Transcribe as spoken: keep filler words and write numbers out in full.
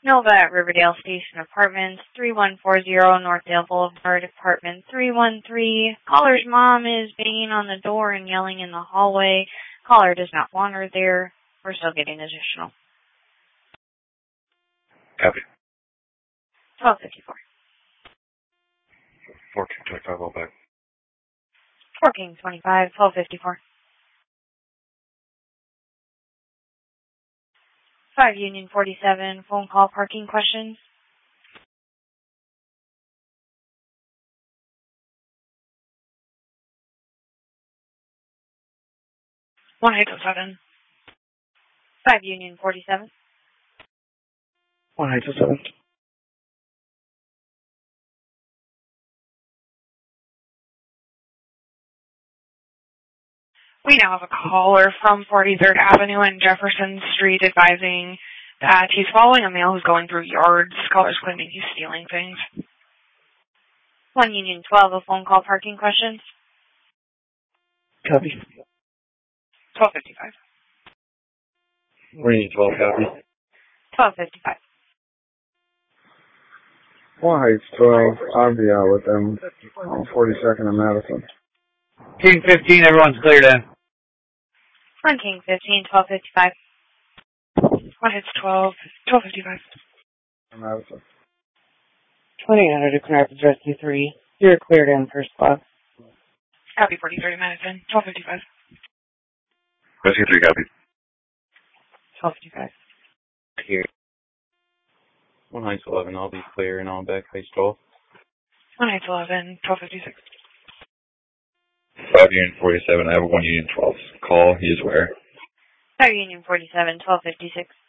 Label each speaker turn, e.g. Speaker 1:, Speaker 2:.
Speaker 1: Nova at Riverdale Station Apartments, three one four zero Northdale Boulevard, Apartment three one three. Caller's mom is banging on the door and yelling in the hallway. Caller does not want her there. We're still getting additional.
Speaker 2: Copy.
Speaker 1: twelve fifty-four.
Speaker 2: fourteen twenty-five, all back.
Speaker 1: fourteen twenty-five, twelve fifty-four. five Union forty-seven, phone call parking questions.
Speaker 3: one eight oh seven.
Speaker 1: five Union forty-seven.
Speaker 3: one eight oh seven. We now have a caller from forty-third Avenue and Jefferson Street advising that he's following a male who's going through yards. Caller's claiming he's stealing things.
Speaker 1: one Union twelve, a phone call parking questions.
Speaker 3: Copy. twelve fifty-five.
Speaker 2: one Union twelve, copy.
Speaker 1: twelve fifty-five.
Speaker 4: One Heights twelve, I'll be out with them on forty-second and Madison.
Speaker 5: King fifteen, everyone's cleared in.
Speaker 1: one King fifteen, twelve fifty-five.
Speaker 3: One hits twelve, twelve fifty-five.
Speaker 4: Madison.
Speaker 3: twenty-eight hundred to Connect Rescue three. You're cleared in first class. Copy forty-third Madison, twelve fifty-five.
Speaker 2: Rescue three, copy.
Speaker 3: twelve fifty-five.
Speaker 2: Here. one Heights eleven, I'll be clear and on back, Heights twelve.
Speaker 3: one Heights eleven, twelve fifty-six.
Speaker 2: five Union forty-seven, I have a one Union twelve. Call, he is where?
Speaker 1: five Union forty-seven, twelve fifty-six.